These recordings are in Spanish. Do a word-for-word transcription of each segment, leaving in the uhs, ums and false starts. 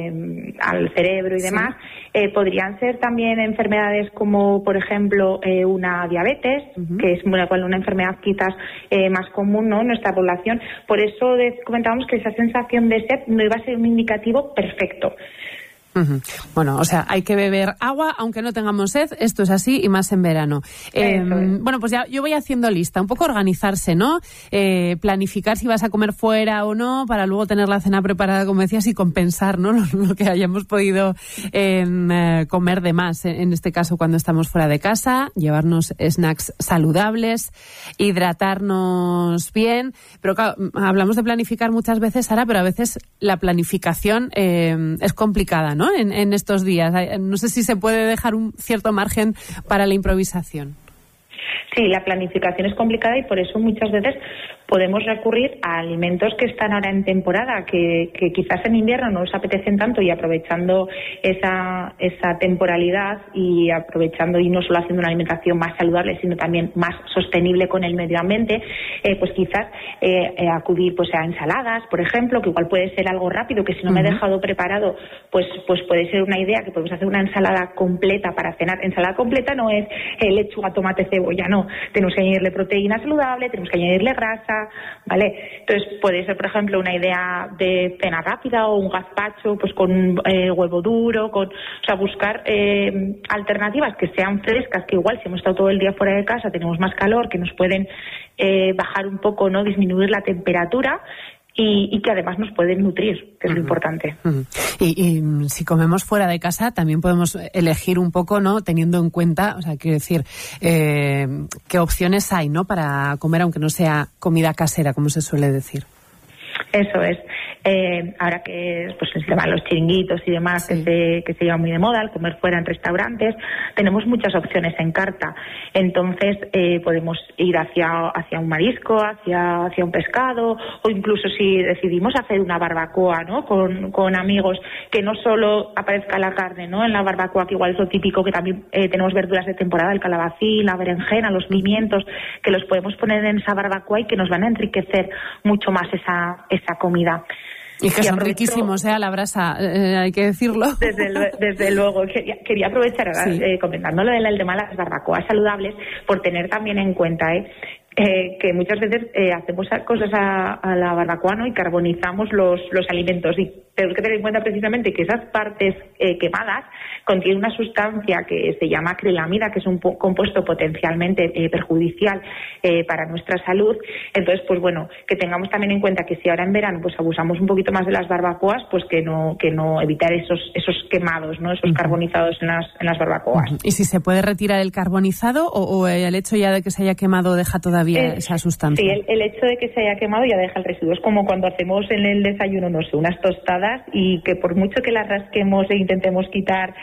al cerebro y demás, sí. eh, podrían ser también enfermedades como, por ejemplo, eh, una diabetes, uh-huh. que es una, una enfermedad quizás eh, más común, ¿no?, en nuestra población. Por eso de, comentábamos que esa sensación de sed no iba a ser un indicativo perfecto. Uh-huh. Bueno, o sea, hay que beber agua aunque no tengamos sed, esto es así y más en verano. Eh, es. Bueno, pues ya yo voy haciendo lista, un poco organizarse, ¿no? Eh, planificar si vas a comer fuera o no, para luego tener la cena preparada, como decías, y compensar, ¿no?, lo, lo que hayamos podido eh, comer de más, en este caso cuando estamos fuera de casa, llevarnos snacks saludables, hidratarnos bien, pero claro, hablamos de planificar muchas veces, Sara, pero a veces la planificación eh, es complicada, ¿no?, En, en estos días. No sé si se puede dejar un cierto margen para la improvisación. Sí, la planificación es complicada y por eso muchas veces podemos recurrir a alimentos que están ahora en temporada, que, que quizás en invierno no nos apetecen tanto, y aprovechando esa, esa temporalidad y aprovechando y no solo haciendo una alimentación más saludable, sino también más sostenible con el medio ambiente, eh, pues quizás eh, eh, acudir pues a ensaladas, por ejemplo, que igual puede ser algo rápido, que si no uh-huh. me he dejado preparado, pues, pues puede ser una idea que podemos hacer una ensalada completa para cenar. Ensalada completa no es eh, lechuga, tomate, cebolla, no. Tenemos que añadirle proteína saludable, tenemos que añadirle grasa, ¿vale? Entonces puede ser, por ejemplo, una idea de cena rápida o un gazpacho pues con eh, huevo duro, con, o sea, buscar eh, alternativas que sean frescas, que igual si hemos estado todo el día fuera de casa tenemos más calor, que nos pueden eh, bajar un poco, ¿no?, disminuir la temperatura. Y, y que además nos pueden nutrir, que es uh-huh. lo importante. Uh-huh. Y, y si comemos fuera de casa, también podemos elegir un poco, ¿no?, teniendo en cuenta, o sea, quiero decir, eh, qué opciones hay, ¿no?, para comer, aunque no sea comida casera, como se suele decir. Eso es. Eh, ahora que pues se van los chiringuitos y demás, sí. que, se, que se lleva muy de moda, el comer fuera en restaurantes, tenemos muchas opciones en carta. Entonces eh, podemos ir hacia hacia un marisco, hacia hacia un pescado, o incluso si decidimos hacer una barbacoa, ¿no?, con, con amigos, que no solo aparezca la carne, ¿no?, en la barbacoa, que igual es lo típico, que también eh, tenemos verduras de temporada, el calabacín, la berenjena, los pimientos, que los podemos poner en esa barbacoa y que nos van a enriquecer mucho más esa esa comida. Y que y son riquísimos, ¿eh?, a la brasa, eh, hay que decirlo. Desde, desde luego. Quería, quería aprovechar, sí. eh, comentando lo del tema de las barbacoas saludables, por tener también en cuenta, ¿eh?, Eh, que muchas veces eh, hacemos cosas a, a la barbacoa, ¿no?, y carbonizamos los, los alimentos, y tenemos que tener en cuenta precisamente que esas partes eh, quemadas contienen una sustancia que se llama acrilamida, que es un po- compuesto potencialmente eh, perjudicial eh, para nuestra salud. Entonces, pues bueno, que tengamos también en cuenta que si ahora en verano pues abusamos un poquito más de las barbacoas, pues que no que no evitar esos esos quemados, ¿no?, esos uh-huh. carbonizados en las en las barbacoas. Uh-huh. ¿Y si se puede retirar el carbonizado o, o el hecho ya de que se haya quemado deja todavía Eh, esa sustancia? Sí, el, el hecho de que se haya quemado ya deja el residuo. Es como cuando hacemos en el desayuno, no sé, unas tostadas, y que por mucho que las rasquemos e intentemos quitar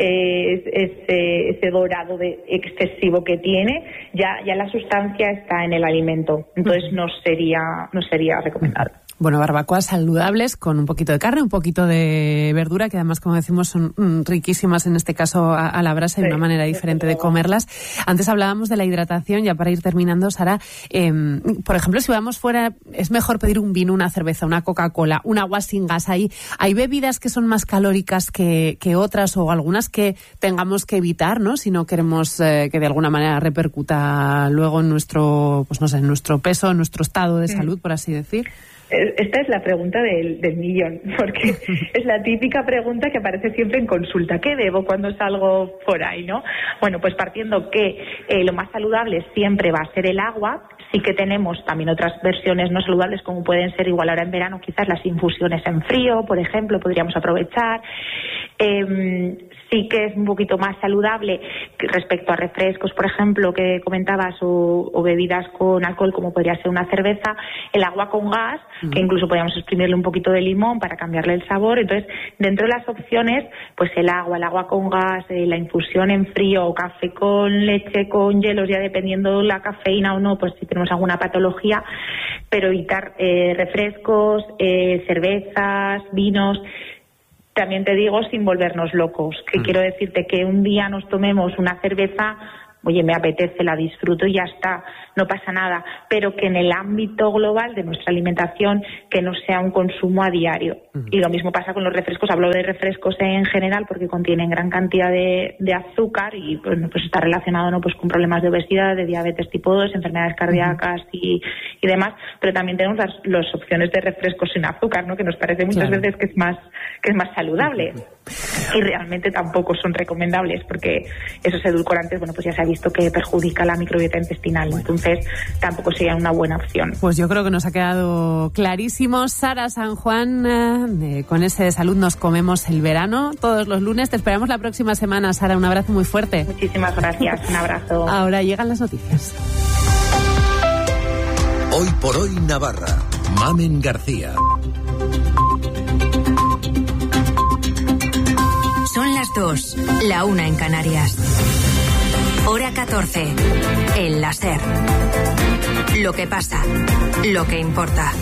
eh, ese, ese dorado de excesivo que tiene, ya ya la sustancia está en el alimento. Entonces no sería no sería recomendable. Bueno, barbacoas saludables con un poquito de carne, un poquito de verdura, que además, como decimos, son mm, riquísimas en este caso a, a la brasa, y sí, una manera diferente de comerlas. Antes hablábamos de la hidratación, ya para ir terminando, Sara, eh, por ejemplo, si vamos fuera, es mejor pedir un vino, una cerveza, una Coca-Cola, un agua sin gas. Hay, hay bebidas que son más calóricas que, que otras, o algunas que tengamos que evitar, ¿no?, si no queremos eh, que de alguna manera repercuta luego en nuestro, pues no sé, en nuestro peso, en nuestro estado de salud, por así decir. Esta es la pregunta del, del millón, porque es la típica pregunta que aparece siempre en consulta. ¿Qué bebo cuando salgo por ahí, no? Bueno, pues partiendo que eh, lo más saludable siempre va a ser el agua. Sí que tenemos también otras versiones no saludables, como pueden ser, igual ahora en verano, quizás las infusiones en frío, por ejemplo, podríamos aprovechar. Eh, sí que es un poquito más saludable respecto a refrescos, por ejemplo, que comentabas, o, o bebidas con alcohol, como podría ser una cerveza, el agua con gas, uh-huh. que incluso podríamos exprimirle un poquito de limón para cambiarle el sabor. Entonces, dentro de las opciones, pues el agua, el agua con gas, eh, la infusión en frío, o café con leche, con hielos, ya dependiendo la cafeína o no, pues si tenemos alguna patología, pero evitar eh, refrescos, eh, cervezas, vinos. También te digo, sin volvernos locos, que mm. quiero decirte que un día nos tomemos una cerveza oye, me apetece, la disfruto y ya está, no pasa nada, pero que en el ámbito global de nuestra alimentación que no sea un consumo a diario. Uh-huh. Y lo mismo pasa con los refrescos, hablo de refrescos en general porque contienen gran cantidad de, de azúcar y bueno, pues está relacionado, ¿no?, pues con problemas de obesidad, de diabetes tipo dos, enfermedades cardíacas uh-huh. y, y demás, pero también tenemos las, las opciones de refrescos sin azúcar, ¿no?, que nos parece muchas claro. veces que es más que es más saludable uh-huh. y realmente tampoco son recomendables porque esos edulcorantes, bueno, pues ya se ha visto que perjudica la microbiota intestinal, bueno. entonces tampoco sería una buena opción. Pues yo creo que nos ha quedado clarísimo. Sara San Juan, eh, con ese de salud nos comemos el verano todos los lunes. Te esperamos la próxima semana, Sara. Un abrazo muy fuerte. Muchísimas gracias. Un abrazo. Ahora llegan las noticias. Hoy por hoy Navarra. Mamen García. Son las dos, la una en Canarias. Hora catorce. El láser. Lo que pasa, lo que importa.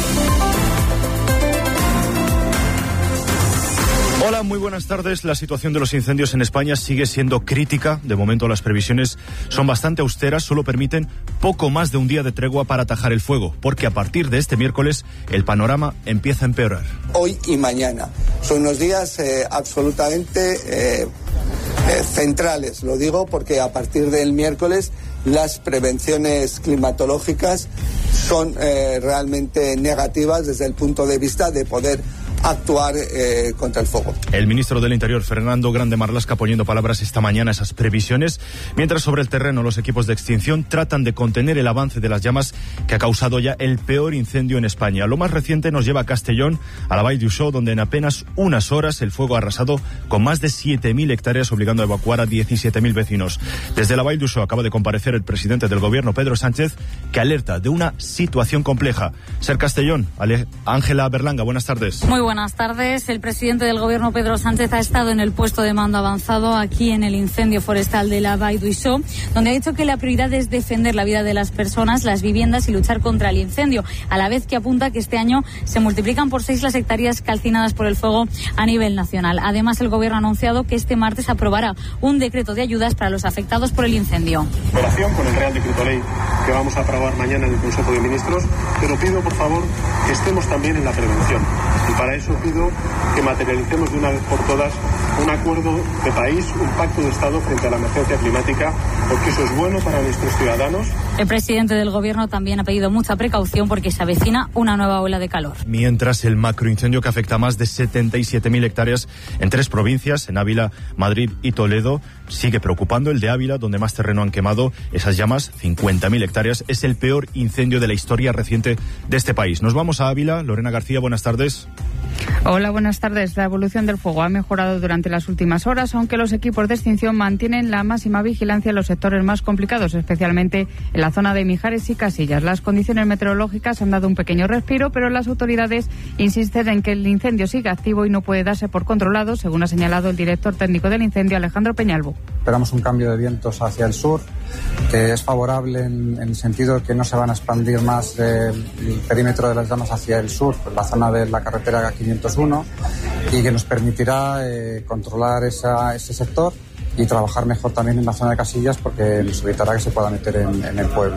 Hola, muy buenas tardes. La situación de los incendios en España sigue siendo crítica. De momento las previsiones son bastante austeras, solo permiten poco más de un día de tregua para atajar el fuego, porque a partir de este miércoles el panorama empieza a empeorar. Hoy y mañana son unos días eh, absolutamente eh, eh, centrales, lo digo porque a partir del miércoles las prevenciones climatológicas son eh, realmente negativas desde el punto de vista de poder actuar eh, contra el fuego. El ministro del Interior, Fernando Grande Marlaska, poniendo palabras esta mañana a esas previsiones, mientras sobre el terreno los equipos de extinción tratan de contener el avance de las llamas que ha causado ya el peor incendio en España. Lo más reciente nos lleva a Castellón, a la Vall d'Uixó, donde en apenas unas horas el fuego ha arrasado con más de siete mil hectáreas, obligando a evacuar a diecisiete mil vecinos. Desde la Vall d'Uixó acaba de comparecer el presidente del gobierno, Pedro Sánchez, que alerta de una situación compleja. Ser Castellón, Ángela Berlanga, buenas tardes. Muy buenas tardes. El presidente del gobierno, Pedro Sánchez, ha estado en el puesto de mando avanzado aquí en el incendio forestal de la Vall d'Uixó, donde ha dicho que la prioridad es defender la vida de las personas, las viviendas y luchar contra el incendio, a la vez que apunta que este año se multiplican por seis las hectáreas calcinadas por el fuego a nivel nacional. Además, el gobierno ha anunciado que este martes aprobará un decreto de ayudas para los afectados por el incendio. En relación con el Real Decreto Ley que vamos a aprobar mañana en el Consejo de Ministros, pero pido, por favor, que estemos también en la prevención. Y para eso pido que materialicemos de una vez por todas un acuerdo de país, un pacto de Estado frente a la emergencia climática, porque eso es bueno para nuestros ciudadanos. El presidente del gobierno también ha pedido mucha precaución porque se avecina una nueva ola de calor. Mientras el macroincendio que afecta a más de setenta y siete mil hectáreas en tres provincias, en Ávila, Madrid y Toledo, sigue preocupando. El de Ávila, donde más terreno han quemado esas llamas, cincuenta mil hectáreas, es el peor incendio de la historia reciente de este país. Nos vamos a Ávila. Lorena García, buenas tardes. Hola, buenas tardes. La evolución del fuego ha mejorado durante las últimas horas, aunque los equipos de extinción mantienen la máxima vigilancia en los sectores más complicados, especialmente en la zona de Mijares y Casillas. Las condiciones meteorológicas han dado un pequeño respiro, pero las autoridades insisten en que el incendio sigue activo y no puede darse por controlado, según ha señalado el director técnico del incendio, Alejandro Peñalvo. Esperamos un cambio de vientos hacia el sur, que es favorable en, en el sentido de que no se van a expandir más eh, el perímetro de las llamas hacia el sur, la zona de la carretera quinientos uno, y que nos permitirá eh, controlar esa, ese sector y trabajar mejor también en la zona de Casillas, porque nos evitará que se pueda meter en, en el pueblo.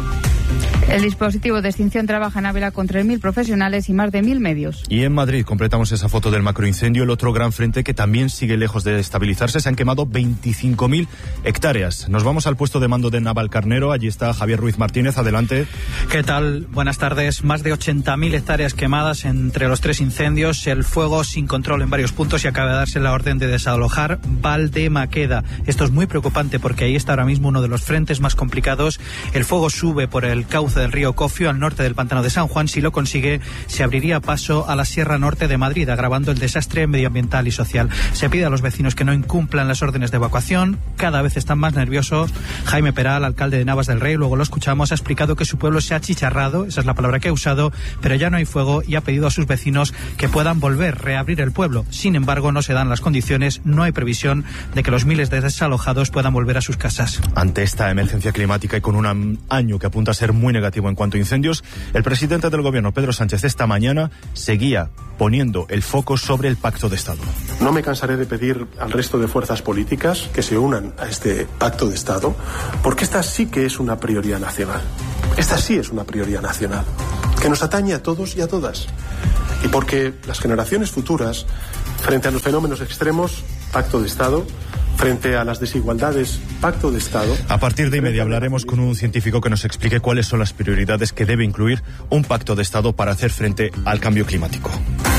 El dispositivo de extinción trabaja en Ávila con tres mil profesionales y más de mil medios. Y en Madrid completamos esa foto del macroincendio, el otro gran frente que también sigue lejos de estabilizarse. Se han quemado veinticinco mil hectáreas. Nos vamos al puesto de mando de Navalcarnero. Allí está Javier Ruiz Martínez. Adelante. ¿Qué tal? Buenas tardes. Más de ochenta mil hectáreas quemadas entre los tres incendios. El fuego sin control en varios puntos y acaba de darse la orden de desalojar Valdemaqueda. Esto es muy preocupante porque ahí está ahora mismo uno de los frentes más complicados. El fuego sube por el cauce del río Cofio al norte del pantano de San Juan. Si lo consigue, se abriría paso a la Sierra Norte de Madrid, agravando el desastre medioambiental y social. Se pide a los vecinos que no incumplan las órdenes de evacuación. Cada vez están más nerviosos. Jaime Peral, alcalde de Navas del Rey, luego lo escuchamos, ha explicado que su pueblo se ha achicharrado, esa es la palabra que ha usado, pero ya no hay fuego, y ha pedido a sus vecinos que puedan volver, reabrir el pueblo. Sin embargo, no se dan las condiciones, no hay previsión de que los miles de desalojados puedan volver a sus casas. Ante esta emergencia climática y con un año que apunta a ser muy negativo negativo en cuanto a incendios, el presidente del gobierno, Pedro Sánchez, esta mañana seguía poniendo el foco sobre el Pacto de Estado. No me cansaré de pedir al resto de fuerzas políticas que se unan a este Pacto de Estado, porque esta sí que es una prioridad nacional. Esta sí es una prioridad nacional, que nos atañe a todos y a todas. Y porque las generaciones futuras, frente a los fenómenos extremos, Pacto de Estado, frente a las desigualdades, Pacto de Estado. A partir de inmediato hablaremos con un científico que nos explique cuáles son las prioridades que debe incluir un Pacto de Estado para hacer frente al cambio climático.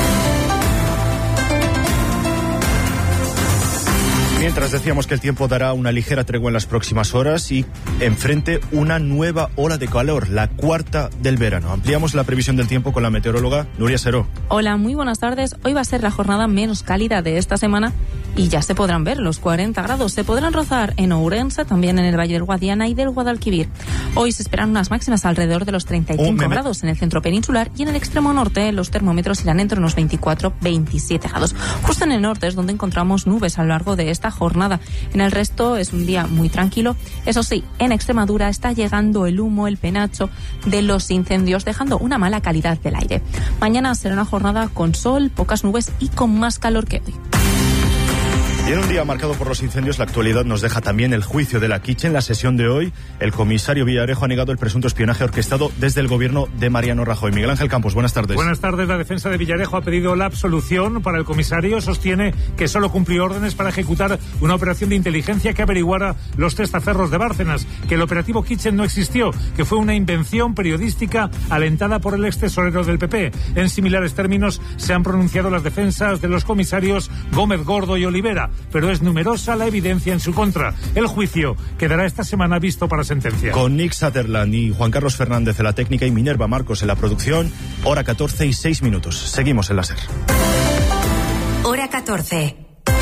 Mientras decíamos que el tiempo dará una ligera tregua en las próximas horas y enfrente una nueva ola de calor, la cuarta del verano. Ampliamos la previsión del tiempo con la meteoróloga Nuria Seró. Hola, muy buenas tardes. Hoy va a ser la jornada menos cálida de esta semana y ya se podrán ver los cuarenta grados. Se podrán rozar en Ourense, también en el Valle del Guadiana y del Guadalquivir. Hoy se esperan unas máximas alrededor de los treinta y cinco oh, grados en el centro peninsular y en el extremo norte los termómetros irán entre unos veinticuatro a veintisiete grados. Justo en el norte es donde encontramos nubes a lo largo de esta jornada. En el resto es un día muy tranquilo. Eso sí, en Extremadura está llegando el humo, el penacho de los incendios, dejando una mala calidad del aire. Mañana será una jornada con sol, pocas nubes y con más calor que hoy. Y en un día marcado por los incendios, la actualidad nos deja también el juicio de la Quiche. En la sesión de hoy, el comisario Villarejo ha negado el presunto espionaje orquestado desde el gobierno de Mariano Rajoy. Miguel Ángel Campos, buenas tardes. Buenas tardes. La defensa de Villarejo ha pedido la absolución para el comisario. Sostiene que solo cumplió órdenes para ejecutar una operación de inteligencia que averiguara los testaferros de Bárcenas, que el operativo Kitchen no existió, que fue una invención periodística alentada por el ex tesorero del P P. En similares términos se han pronunciado las defensas de los comisarios Gómez Gordo y Olivera, pero es numerosa la evidencia en su contra. El juicio quedará esta semana visto para sentencia. Con Nick Sutherland y Juan Carlos Fernández en la técnica y Minerva Marcos en la producción, hora catorce y seis minutos. Seguimos en la SER. Hora catorce.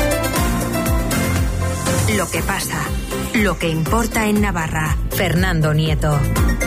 Lo que pasa, lo que importa en Navarra. Fernando Nieto.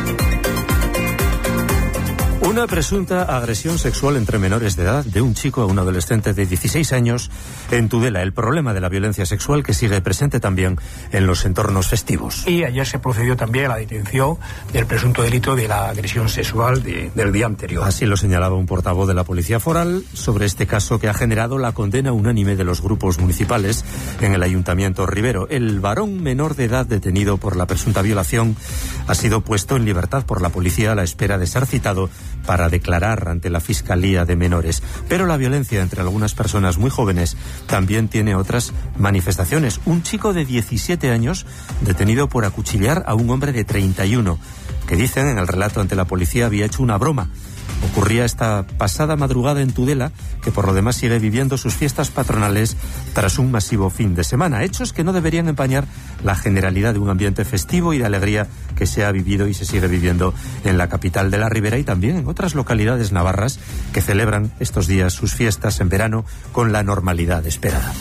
Una presunta agresión sexual entre menores de edad de un chico a un adolescente de dieciséis años en Tudela. El problema de la violencia sexual que sigue presente también en los entornos festivos. Y ayer se procedió también a la detención del presunto delito de la agresión sexual de, del día anterior. Así lo señalaba un portavoz de la Policía Foral sobre este caso que ha generado la condena unánime de los grupos municipales en el Ayuntamiento Ribero. El varón menor de edad detenido por la presunta violación ha sido puesto en libertad por la policía a la espera de ser citado para declarar ante la Fiscalía de Menores. Pero la violencia entre algunas personas muy jóvenes también tiene otras manifestaciones. Un chico de diecisiete años detenido por acuchillar a un hombre de treinta y uno, que dicen en el relato ante la policía había hecho una broma. Ocurría esta pasada madrugada en Tudela, que por lo demás sigue viviendo sus fiestas patronales tras un masivo fin de semana. Hechos que no deberían empañar la generalidad de un ambiente festivo y de alegría que se ha vivido y se sigue viviendo en la capital de la Ribera y también en otras localidades navarras que celebran estos días sus fiestas en verano con la normalidad esperada.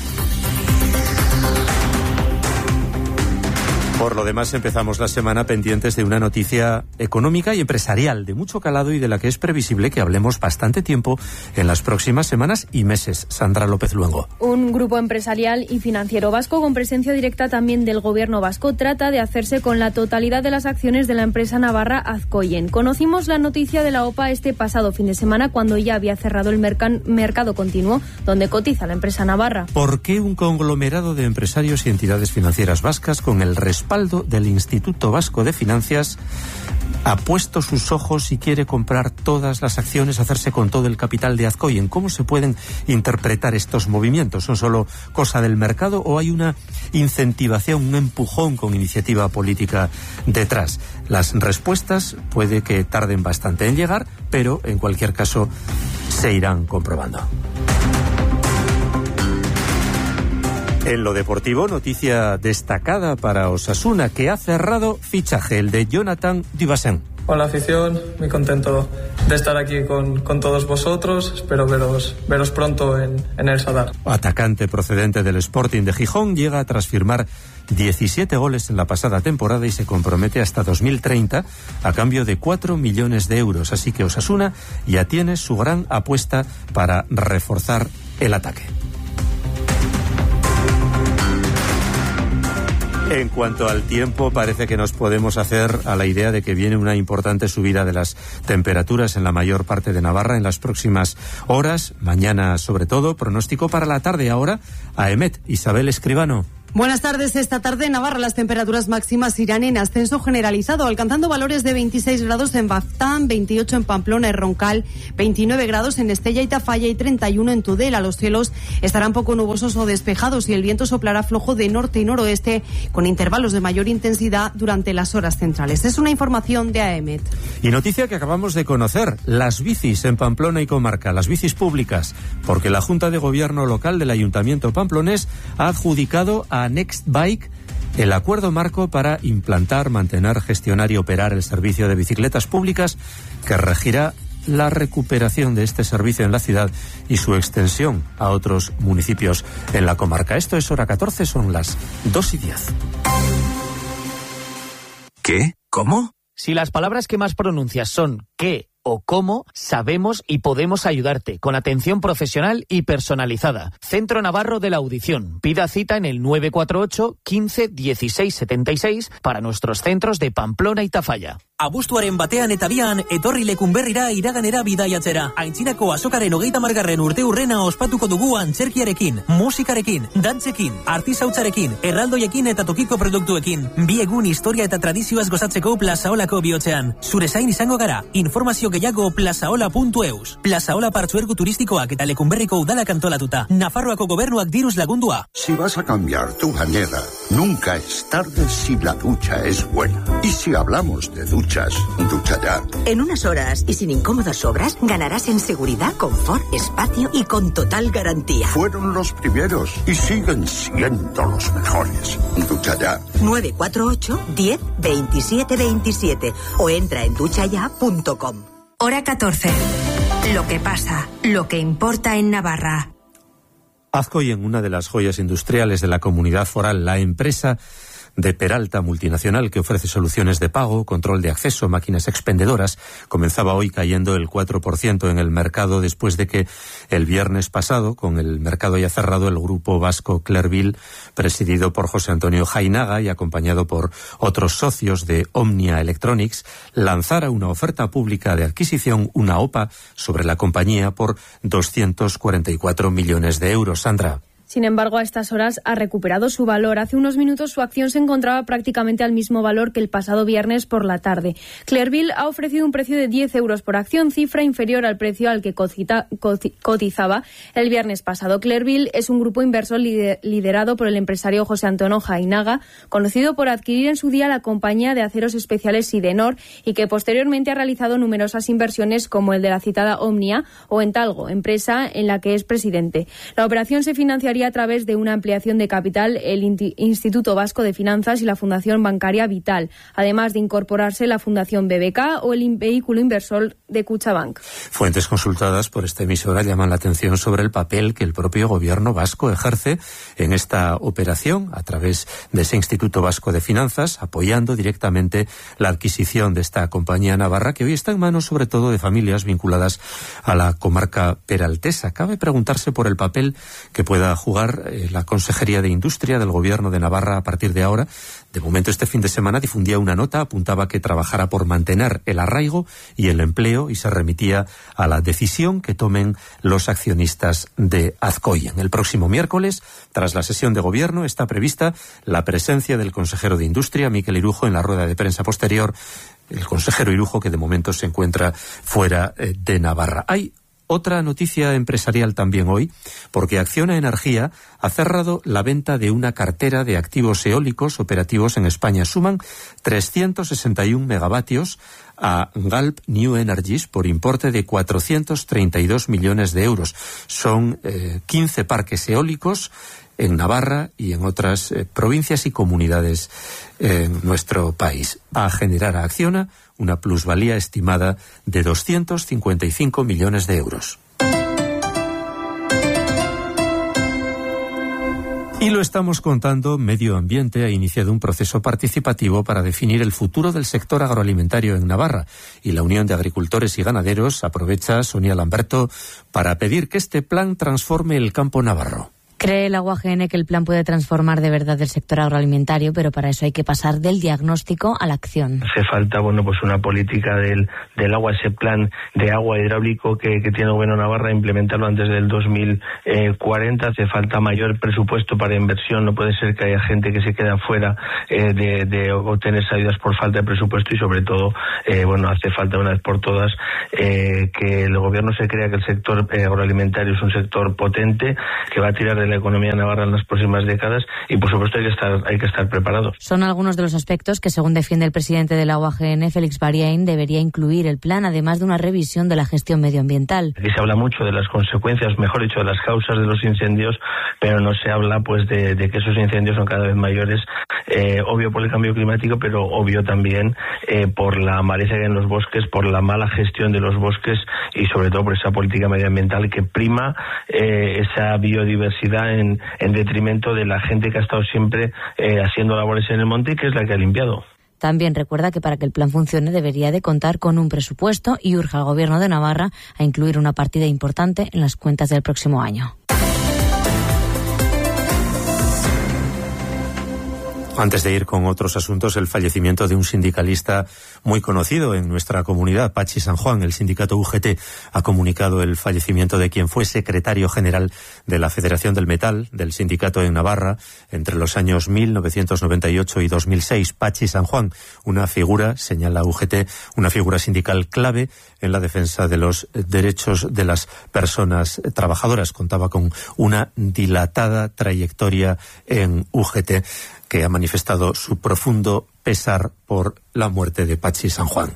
Por lo demás, empezamos la semana pendientes de una noticia económica y empresarial de mucho calado y de la que es previsible que hablemos bastante tiempo en las próximas semanas y meses. Sandra López Luengo. Un grupo empresarial y financiero vasco con presencia directa también del gobierno vasco trata de hacerse con la totalidad de las acciones de la empresa navarra Azcoyen. Conocimos la noticia de la O P A este pasado fin de semana cuando ya había cerrado el mercan- mercado continuo donde cotiza la empresa navarra. ¿Por qué un conglomerado de empresarios y entidades financieras vascas con el respaldo del Instituto Vasco de Finanzas ha puesto sus ojos y quiere comprar todas las acciones, hacerse con todo el capital de Azcoyen? ¿Cómo se pueden interpretar estos movimientos? ¿Son solo cosa del mercado o hay una incentivación, un empujón con iniciativa política detrás? Las respuestas puede que tarden bastante en llegar, pero en cualquier caso se irán comprobando. En lo deportivo, noticia destacada para Osasuna, que ha cerrado fichaje, el de Jonathan Dubassin. Hola afición, muy contento de estar aquí con, con todos vosotros. Espero veros, veros pronto en, en el Sadar. Atacante procedente del Sporting de Gijón, llega tras firmar diecisiete goles en la pasada temporada y se compromete hasta dos mil treinta a cambio de cuatro millones de euros. Así que Osasuna ya tiene su gran apuesta para reforzar el ataque. En cuanto al tiempo, parece que nos podemos hacer a la idea de que viene una importante subida de las temperaturas en la mayor parte de Navarra en las próximas horas, mañana sobre todo. Pronóstico para la tarde ahora a Emet. Isabel Escribano. Buenas tardes. Esta tarde en Navarra las temperaturas máximas irán en ascenso generalizado, alcanzando valores de veintiséis grados en Baztán, veintiocho en Pamplona y Roncal, veintinueve grados en Estella y Tafalla y treinta y uno en Tudela. Los cielos estarán poco nubosos o despejados y el viento soplará flojo de norte y noroeste con intervalos de mayor intensidad durante las horas centrales. Es una información de AEMET. Y noticia que acabamos de conocer, las bicis en Pamplona y comarca, las bicis públicas, porque la Junta de Gobierno local del Ayuntamiento pamplonés ha adjudicado a a Next Bike el acuerdo marco para implantar, mantener, gestionar y operar el servicio de bicicletas públicas que regirá la recuperación de este servicio en la ciudad y su extensión a otros municipios en la comarca. Esto es hora catorce, son las dos y diez. ¿Qué? ¿Cómo? Si las palabras que más pronuncias son qué o cómo, sabemos y podemos ayudarte con atención profesional y personalizada. Centro Navarro de la Audición. Pida cita en el nueve cuatro ocho, quince, dieciséis, setenta y seis para nuestros centros de Pamplona y Tafalla. Abuztuaren batean eta bian, etorri lekunberrira iraganera bidaiatzera. Aintzinako azokaren hogeita margarren urte urrena ospatuko dugu antzerkiarekin, musikarekin, dantzekin, artisautzarekin, erraldoiekin eta tokiko produktuekin. Bi egun historia eta tradizioaz gozatzeko Plazaolako bihotzean. Zure zain izango gara, informazio gehiago plazaola puntu eus. Plazaola partzuergo turistikoak eta lekunberriko udalak antolatuta. Nafarroako gobernuak diruz lagundua. Si vas a cambiar tu bañera, nunca es tarde si la ducha es buena. Y si hablamos de ducha, Ducha Ya. En unas horas y sin incómodas obras ganarás en seguridad, confort, espacio y con total garantía. Fueron los primeros y siguen siendo los mejores. Ducha Ya. nueve cuatro ocho, diez, veintisiete veintisiete o entra en ducha ya punto com. Hora catorce. Lo que pasa, lo que importa en Navarra. Azcoyen, una de las joyas industriales de la comunidad foral, la empresa de Peralta, multinacional que ofrece soluciones de pago, control de acceso, máquinas expendedoras, comenzaba hoy cayendo el cuatro por ciento en el mercado después de que el viernes pasado, con el mercado ya cerrado, el grupo vasco Clerville, presidido por José Antonio Jainaga y acompañado por otros socios de Omnia Electronics, lanzara una oferta pública de adquisición, una O P A, sobre la compañía por doscientos cuarenta y cuatro millones de euros. Sandra. Sin embargo, a estas horas ha recuperado su valor. Hace unos minutos su acción se encontraba prácticamente al mismo valor que el pasado viernes por la tarde. Clerville ha ofrecido un precio de diez euros por acción, cifra inferior al precio al que cocita, cotizaba el viernes pasado. Clerville es un grupo inversor liderado por el empresario José Antonio Jainaga, conocido por adquirir en su día la compañía de aceros especiales Sidenor y que posteriormente ha realizado numerosas inversiones como el de la citada Omnia o Entalgo, empresa en la que es presidente. La operación se financiaría a través de una ampliación de capital el Instituto Vasco de Finanzas y la Fundación Bancaria Vital, además de incorporarse la Fundación B B K o el vehículo inversor de Kutxabank. Fuentes consultadas por esta emisora llaman la atención sobre el papel que el propio gobierno vasco ejerce en esta operación a través de ese Instituto Vasco de Finanzas, apoyando directamente la adquisición de esta compañía navarra que hoy está en manos sobre todo de familias vinculadas a la comarca peraltesa. Cabe preguntarse por el papel que pueda jugar la Consejería de Industria del Gobierno de Navarra a partir de ahora. De momento, este fin de semana difundía una nota, apuntaba que trabajara por mantener el arraigo y el empleo y se remitía a la decisión que tomen los accionistas de Azcoyen. El próximo miércoles, tras la sesión de Gobierno, está prevista la presencia del consejero de Industria, Miquel Irujo, en la rueda de prensa posterior. El consejero Irujo, que de momento se encuentra fuera de Navarra. Hay otra noticia empresarial también hoy, porque Acciona Energía ha cerrado la venta de una cartera de activos eólicos operativos en España. Suman trescientos sesenta y uno megavatios a Galp New Energies por importe de cuatrocientos treinta y dos millones de euros. Son eh, quince parques eólicos en Navarra y en otras eh, provincias y comunidades en nuestro país. A generar a Acciona una plusvalía estimada de doscientos cincuenta y cinco millones de euros. Y lo estamos contando, Medio Ambiente ha iniciado un proceso participativo para definir el futuro del sector agroalimentario en Navarra. Y la Unión de Agricultores y Ganaderos aprovecha, Sonia Lamberto, para pedir que este plan transforme el campo navarro. Cree la U A G N que el plan puede transformar de verdad el sector agroalimentario, pero para eso hay que pasar del diagnóstico a la acción. Hace falta, bueno, pues una política del, del agua, ese plan de agua hidráulico que, que tiene el Gobierno de Navarra, implementarlo antes del dos mil cuarenta. Hace falta mayor presupuesto para inversión. No puede ser que haya gente que se quede afuera eh, de, de obtener ayudas por falta de presupuesto, y sobre todo, eh, bueno, hace falta una vez por todas eh, que el Gobierno se crea que el sector eh, agroalimentario es un sector potente, que va a tirar de la economía navarra en las próximas décadas, y por supuesto hay que estar hay que estar preparados. Son algunos de los aspectos que, según defiende el presidente de la U A G N, Félix Bariain, debería incluir el plan, además de una revisión de la gestión medioambiental. Aquí se habla mucho de las consecuencias, mejor dicho, de las causas de los incendios, pero no se habla pues de, de que esos incendios son cada vez mayores, eh, obvio por el cambio climático, pero obvio también eh, por la maleza que hay en los bosques, por la mala gestión de los bosques y sobre todo por esa política medioambiental que prima eh, esa biodiversidad En, en detrimento de la gente que ha estado siempre eh, haciendo labores en el monte y que es la que ha limpiado. También recuerda que para que el plan funcione debería de contar con un presupuesto y urge al Gobierno de Navarra a incluir una partida importante en las cuentas del próximo año. Antes de ir con otros asuntos, el fallecimiento de un sindicalista muy conocido en nuestra comunidad, Pachi San Juan. El sindicato U G T ha comunicado el fallecimiento de quien fue secretario general de la Federación del Metal, del sindicato en Navarra, entre los años mil novecientos noventa y ocho y dos mil seis. Pachi San Juan, una figura, señala U G T, una figura sindical clave en la defensa de los derechos de las personas trabajadoras. Contaba con una dilatada trayectoria en U G T, que ha manifestado su profundo pesar por la muerte de Pachi San Juan.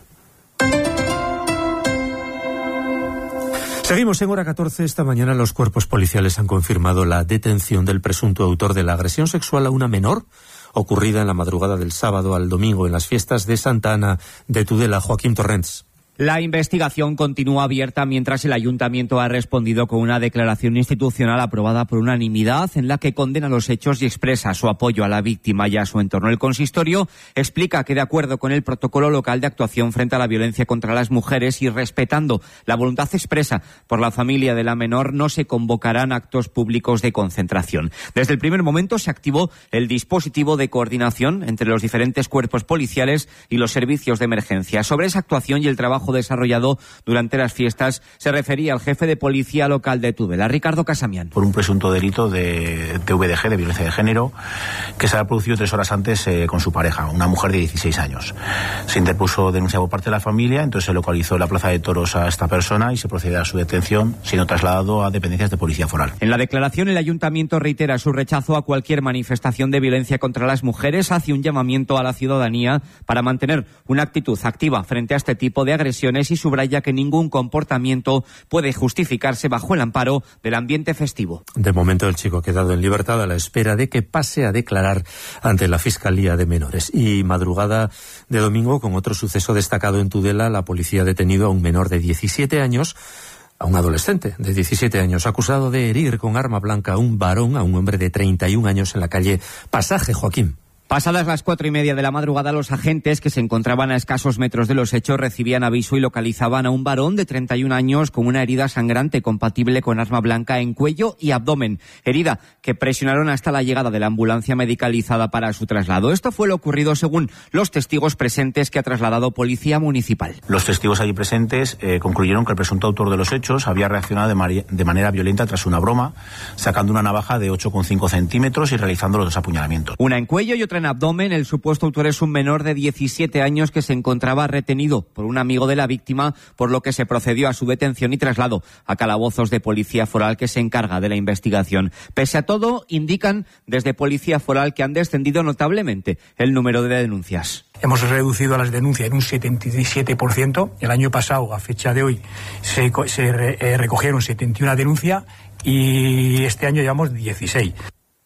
Seguimos en hora catorce. Esta mañana los cuerpos policiales han confirmado la detención del presunto autor de la agresión sexual a una menor ocurrida en la madrugada del sábado al domingo en las fiestas de Santa Ana de Tudela. Joaquín Torrents. La investigación continúa abierta mientras el ayuntamiento ha respondido con una declaración institucional aprobada por unanimidad en la que condena los hechos y expresa su apoyo a la víctima y a su entorno. El consistorio explica que, de acuerdo con el protocolo local de actuación frente a la violencia contra las mujeres y respetando la voluntad expresa por la familia de la menor, no se convocarán actos públicos de concentración. Desde el primer momento se activó el dispositivo de coordinación entre los diferentes cuerpos policiales y los servicios de emergencia. Sobre esa actuación y el trabajo desarrollado durante las fiestas se refería al jefe de policía local de Tudela, Ricardo Casamián. Por un presunto delito de, de V D G, de violencia de género, que se ha producido tres horas antes eh, con su pareja, una mujer de dieciséis años. Se interpuso denuncia por parte de la familia, entonces se localizó en la plaza de toros a esta persona y se procedió a su detención, siendo trasladado a dependencias de policía foral. En la declaración, el ayuntamiento reitera su rechazo a cualquier manifestación de violencia contra las mujeres, hace un llamamiento a la ciudadanía para mantener una actitud activa frente a este tipo de agresiones y subraya que ningún comportamiento puede justificarse bajo el amparo del ambiente festivo. De momento el chico ha quedado en libertad a la espera de que pase a declarar ante la Fiscalía de Menores. Y madrugada de domingo, con otro suceso destacado en Tudela, la policía ha detenido a un menor de diecisiete años, a un adolescente de diecisiete años, acusado de herir con arma blanca a un varón, a un hombre de treinta y un años en la calle Pasaje. Joaquín. Pasadas las cuatro y media de la madrugada, los agentes, que se encontraban a escasos metros de los hechos, recibían aviso y localizaban a un varón de treinta y un años con una herida sangrante compatible con arma blanca en cuello y abdomen. Herida que presionaron hasta la llegada de la ambulancia medicalizada para su traslado. Esto fue lo ocurrido según los testigos presentes que ha trasladado Policía Municipal. Los testigos allí presentes eh, concluyeron que el presunto autor de los hechos había reaccionado de, mari- de manera violenta tras una broma, sacando una navaja de ocho coma cinco centímetros y realizando los dos apuñalamientos. Una en cuello y otra en abdomen. El supuesto autor es un menor de diecisiete años que se encontraba retenido por un amigo de la víctima, por lo que se procedió a su detención y traslado a calabozos de Policía Foral, que se encarga de la investigación. Pese a todo, indican desde Policía Foral que han descendido notablemente el número de denuncias. Hemos reducido las denuncias en un setenta y siete por ciento. El año pasado, a fecha de hoy, se, se re, eh, recogieron setenta y una denuncias y este año llevamos dieciséis.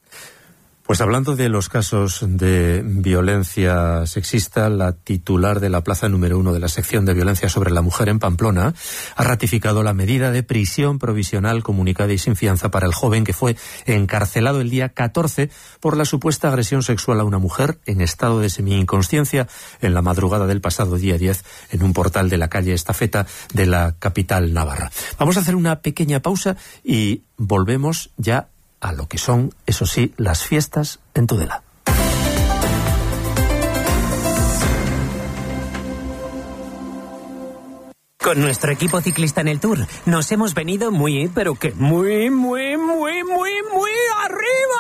Pues hablando de los casos de violencia sexista, la titular de la plaza número uno de la sección de violencia sobre la mujer en Pamplona ha ratificado la medida de prisión provisional comunicada y sin fianza para el joven que fue encarcelado el día catorce por la supuesta agresión sexual a una mujer en estado de semi-inconsciencia en la madrugada del pasado día diez en un portal de la calle Estafeta de la capital navarra. Vamos a hacer una pequeña pausa y volvemos ya a lo que son, eso sí, las fiestas en Tudela. Con nuestro equipo ciclista en el Tour nos hemos venido muy, pero que muy, muy, muy, muy, muy arriba.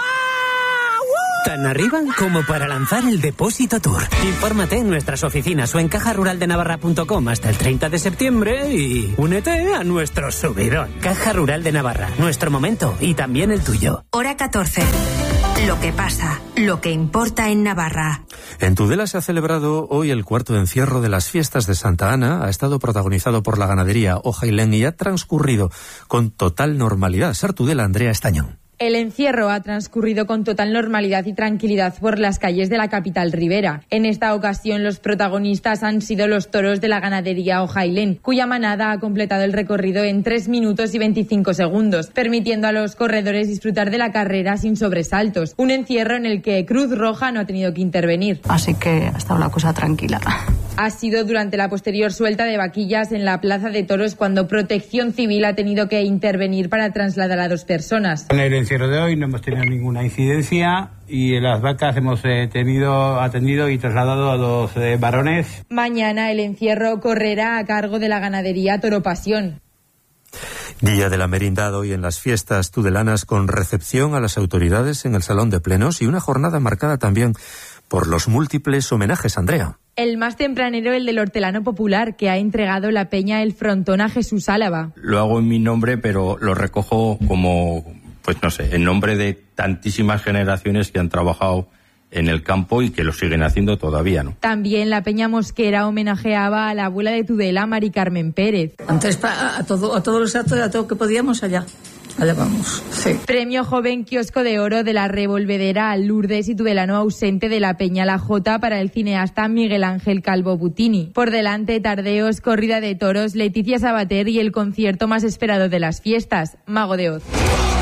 ¡Uh! Tan arriba como para lanzar el Depósito Tour. Infórmate en nuestras oficinas o en caja rural de navarra punto com hasta el treinta de septiembre y únete a nuestro subidón. Caja Rural de Navarra, nuestro momento y también el tuyo. Hora catorce. Lo que pasa, lo que importa en Navarra. En Tudela se ha celebrado hoy el cuarto encierro de las fiestas de Santa Ana. Ha estado protagonizado por la ganadería Ojailén y ha transcurrido con total normalidad. Ser Tudela, Andrea Estañón. El encierro ha transcurrido con total normalidad y tranquilidad por las calles de la capital ribera. En esta ocasión los protagonistas han sido los toros de la ganadería Ojailén, cuya manada ha completado el recorrido en tres minutos y veinticinco segundos, permitiendo a los corredores disfrutar de la carrera sin sobresaltos. Un encierro en el que Cruz Roja no ha tenido que intervenir. Así que ha estado la cosa tranquila. Ha sido durante la posterior suelta de vaquillas en la Plaza de Toros cuando Protección Civil ha tenido que intervenir para trasladar a dos personas. En el encierro de hoy no hemos tenido ninguna incidencia y en las vacas hemos eh, tenido, atendido y trasladado a dos eh, varones. Mañana el encierro correrá a cargo de la ganadería Toro Pasión. Día de la merindad hoy en las fiestas tudelanas con recepción a las autoridades en el Salón de Plenos y una jornada marcada también por los múltiples homenajes, Andrea. El más tempranero, el del hortelano popular, que ha entregado la peña El Frontón a Jesús Álava. Lo hago en mi nombre, pero lo recojo como, pues no sé, en nombre de tantísimas generaciones que han trabajado en el campo y que lo siguen haciendo todavía, ¿no? También la peña mosquera homenajeaba a la abuela de Tudela, Mari Carmen Pérez. Antes a, todo, a todos los actos, a todo lo que podíamos allá. Allá vamos, sí. Premio Joven Kiosco de Oro de la Revolvedera al Lourdes y tudelano ausente de la Peña La Jota para el cineasta Miguel Ángel Calvo Butini. Por delante, tardeos, corrida de toros, Leticia Sabater y el concierto más esperado de las fiestas, Mago de Oz.